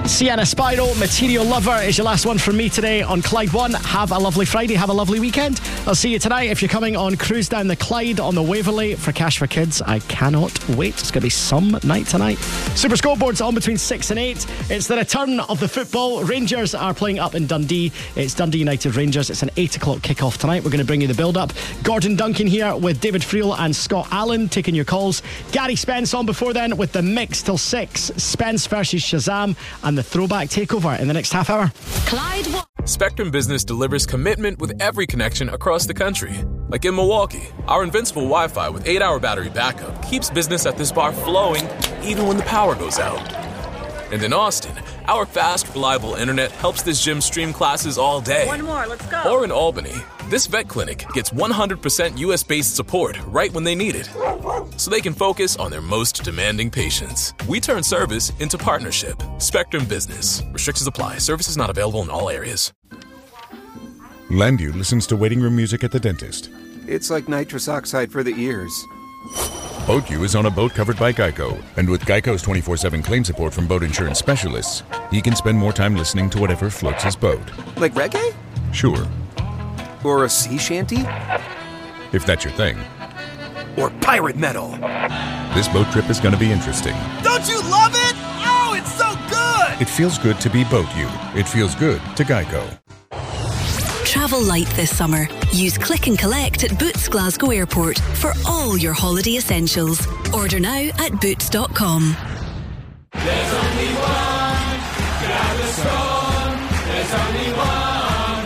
Sienna Spyro, Material Lover is your last one from me today on Clyde One. Have a lovely Friday, have a lovely weekend. I'll see you tonight if you're coming on Cruise Down the Clyde on the Waverley for Cash for Kids. I cannot wait. It's going to be some night tonight. Super Scoreboard's on between 6 and 8. It's the return of the football. Rangers are playing up in Dundee. It's Dundee United Rangers. It's an 8 o'clock kickoff tonight. We're going to bring you the build-up. Gordon Duncan here with David Friel and Scott Allen taking your calls. Gary Spence on before then with the mix till 6. Spence versus Shazam and the throwback takeover in the next half hour. Clyde One. Spectrum Business delivers commitment with every connection across the country. Like in Milwaukee, our invincible Wi-Fi with 8-hour battery backup keeps business at this bar flowing even when the power goes out. And in Austin, our fast, reliable internet helps this gym stream classes all day. One more, let's go. Or in Albany, this vet clinic gets 100% US-based support right when they need it, so they can focus on their most demanding patients. We turn service into partnership. Spectrum Business. Restrictions apply. Services not available in all areas. Landu listens to waiting room music at the dentist. It's like nitrous oxide for the ears. BoatU is on a boat covered by Geico, and with Geico's 24/7 claim support from boat insurance specialists, he can spend more time listening to whatever floats his boat. Like reggae? Sure. Or a sea shanty? If that's your thing. Or pirate metal? This boat trip is going to be interesting. Don't you love it? Oh, it's so good! It feels good to be BoatU. It feels good to Geico. Travel light this summer. Use Click and Collect at Boots Glasgow Airport for all your holiday essentials. Order now at boots.com. There's only one Gaviscon. There's only one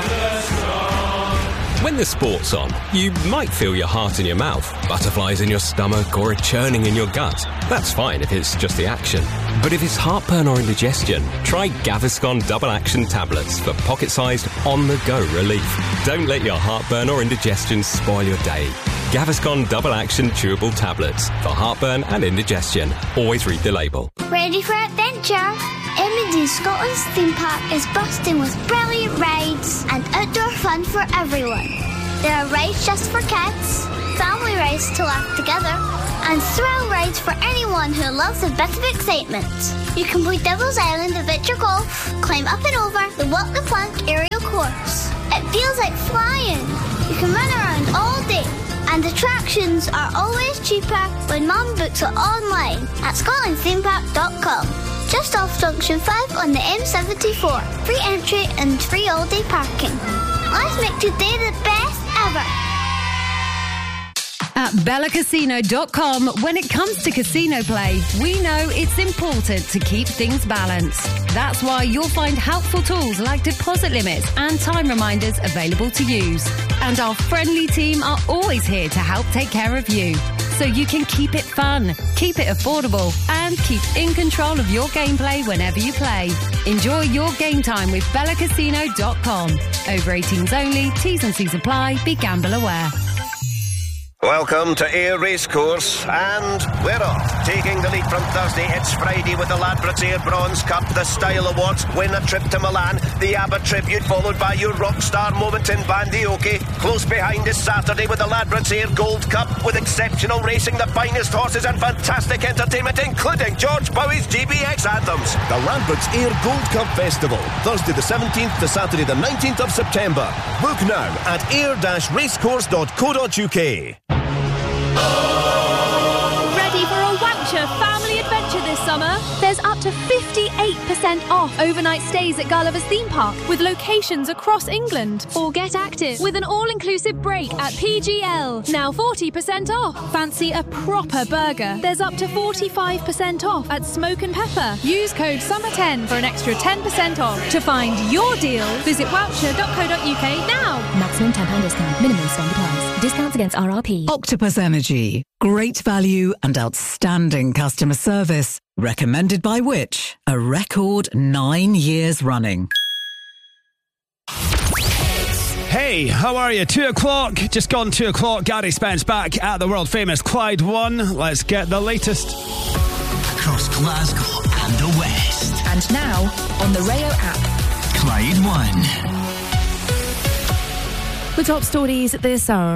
Gaviscon. When the sport's on, you might feel your heart in your mouth, butterflies in your stomach, or a churning in your gut. That's fine if it's just the action. But if it's heartburn or indigestion, try Gaviscon Double Action Tablets for pocket-sized, on-the-go relief. Don't let your heartburn or indigestion spoil your day. Gaviscon Double Action Chewable Tablets for heartburn and indigestion. Always read the label. Ready for adventure? M&D Scotland's theme park is bursting with brilliant rides and outdoor fun for everyone. There are rides just for kids, family rides to laugh together, and thrill rides for anyone who loves a bit of excitement. You can play Devil's Island Adventure Golf, climb up and over the Walk the Plank aerial course. It feels like flying. You can run around all day, and attractions are always cheaper when Mum books it online at scotlandthemepark.com. Just off Junction 5 on the M74. Free entry and free all-day parking. Let's make today the best ever. At BellaCasino.com, when it comes to casino play, we know it's important to keep things balanced. That's why you'll find helpful tools like deposit limits and time reminders available to use. And our friendly team are always here to help take care of you, so you can keep it fun, keep it affordable, and keep in control of your gameplay whenever you play. Enjoy your game time with BellaCasino.com. Over 18s only, T's and C's apply, be gamble aware. Welcome to Ayr Racecourse, and we're off. Taking the lead from Thursday, it's Friday with the Ladbrokes Ayr Bronze Cup, the Style Awards, win a trip to Milan, the ABBA Tribute, followed by your rock star moment in Bandioke. Close behind is Saturday with the Ladbrokes Ayr Gold Cup, with exceptional racing, the finest horses and fantastic entertainment, including George Bowie's GBX anthems. The Ladbrokes Ayr Gold Cup Festival, Thursday the 17th to Saturday the 19th of September. Book now at ayr-racecourse.co.uk. Ready for a Wowcher family adventure this summer? There's up to 58% off overnight stays at Gulliver's Theme Park with locations across England. Or get active with an all-inclusive break at PGL. Now 40% off. Fancy a proper burger? There's up to 45% off at Smoke and Pepper. Use code SUMMER10 for an extra 10% off. To find your deal, visit wowcher.co.uk now. Maximum £10 discount. Minimum spend applies. Discounts against RRP. Octopus Energy. Great value and outstanding customer service. Recommended by which? A record 9 years running. Hey, how are you? 2 o'clock, just gone 2 o'clock. Gary Spence back at the world famous Clyde One. Let's get the latest. Across Glasgow and the West. And now, on the Rayo app. Clyde One. The top stories this hour.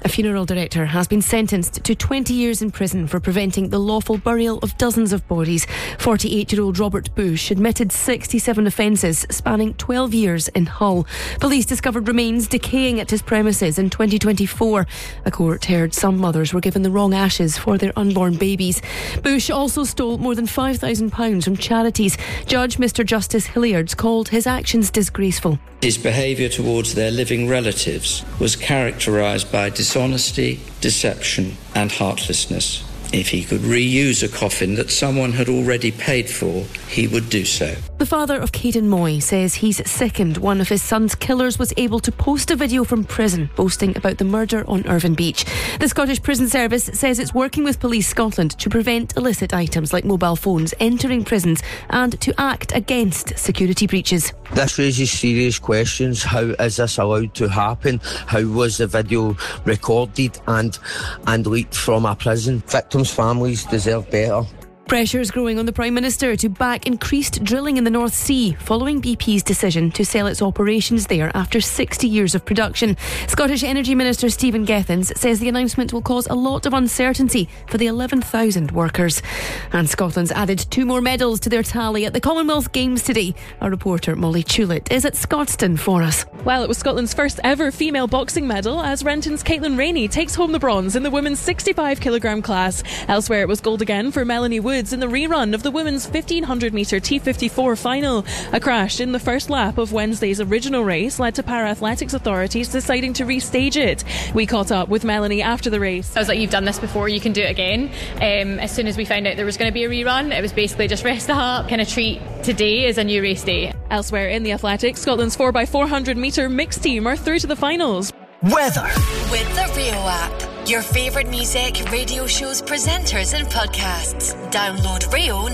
A funeral director has been sentenced to 20 years in prison for preventing the lawful burial of dozens of bodies. 48-year-old Robert Bush admitted 67 offences spanning 12 years in Hull. Police discovered remains decaying at his premises in 2024. A court heard some mothers were given the wrong ashes for their unborn babies. Bush also stole more than £5,000 from charities. Judge Mr Justice Hilliards called his actions disgraceful. His behaviour towards their living relatives was characterised by dishonesty, deception and heartlessness. If he could reuse a coffin that someone had already paid for, he would do so. The father of Caden Moy says he's sickened one of his son's killers was able to post a video from prison boasting about the murder on Irvine Beach. The Scottish Prison Service says it's working with Police Scotland to prevent illicit items like mobile phones entering prisons and to act against security breaches. This raises serious questions. How is this allowed to happen? How was the video recorded and leaked from a prison? Victims' families deserve better. Pressure is growing on the Prime Minister to back increased drilling in the North Sea following BP's decision to sell its operations there after 60 years of production. Scottish Energy Minister Stephen Gethins says the announcement will cause a lot of uncertainty for the 11,000 workers. And Scotland's added 2 more medals to their tally at the Commonwealth Games today. Our reporter Molly Tulett is at Scotstoun for us. Well, it was Scotland's first ever female boxing medal as Renton's Caitlin Rainey takes home the bronze in the women's 65kg class. Elsewhere it was gold again for Melanie Woods in the rerun of the women's 1500 metre T54 final. A crash in the first lap of Wednesday's original race led to para-athletics authorities deciding to restage it. We caught up with Melanie after the race. I was like, you've done this before, you can do it again. As soon as we found out there was going to be a rerun, it was basically just rest up, kind of treat today as a new race day. Elsewhere in the athletics, Scotland's 4x400 metre mixed team are through to the finals. Weather. With the Rio app, your favourite music, radio shows, presenters and podcasts. Download Rio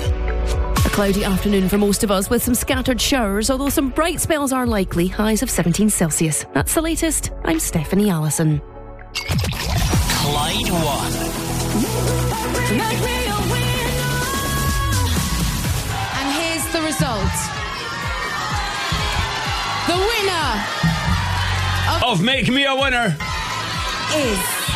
now. A cloudy afternoon for most of us with some scattered showers, although some bright spells are likely, highs of 17 Celsius. That's the latest. I'm Stephanie Allison. Clyde One. And here's the result. The winner of Make Me a Winner is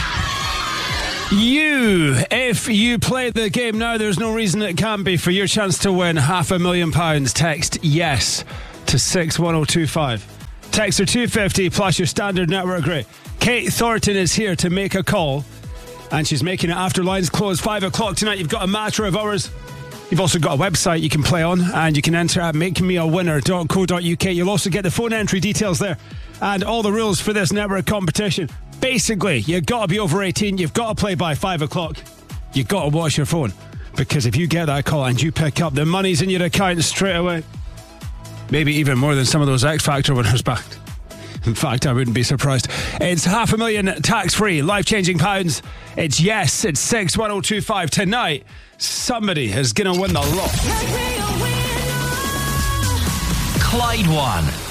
you. If you play the game now, there's no reason it can't be. For your chance to win £500,000, text yes to 61025. Text are 250 plus your standard network rate. Kate Thornton is here to make a call, and she's making it after lines close 5 o'clock tonight. You've got a matter of hours. You've also got a website you can play on, and you can enter at makemeawinner.co.uk. You'll also get the phone entry details there and all the rules for this network competition. Basically, you've got to be over 18, you've got to play by 5 o'clock, you've got to watch your phone, because if you get that call and you pick up, the money's in your account straight away. Maybe even more than some of those X Factor winners backed. In fact, I wouldn't be surprised. It's £500,000 tax-free, life-changing pounds. It's yes, it's 61025. Tonight, somebody is going to win the lot. Clyde One.